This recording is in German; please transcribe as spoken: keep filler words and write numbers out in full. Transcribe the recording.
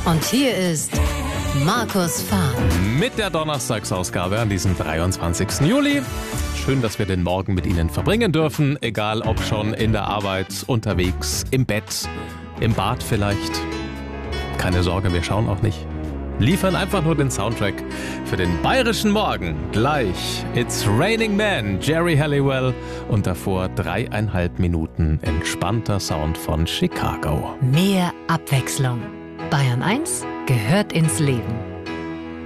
Und hier ist Markus Fahren. Mit der Donnerstagsausgabe an diesem dreiundzwanzigsten Juli. Schön, dass wir den Morgen mit Ihnen verbringen dürfen. Egal ob schon in der Arbeit, unterwegs, im Bett, im Bad vielleicht. Keine Sorge, wir schauen auch nicht. Liefern einfach nur den Soundtrack für den bayerischen Morgen. Gleich It's Raining Man, Jerry Halliwell. Und davor dreieinhalb Minuten entspannter Sound von Chicago. Mehr Abwechslung. Bayern eins gehört ins Leben.